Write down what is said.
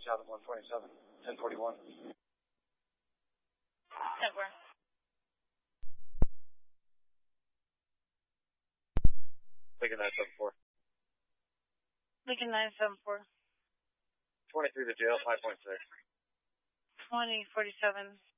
cabin 127, 1041. Network. Lincoln 974. Lincoln 974. 23 to jail, 5.6. 2047.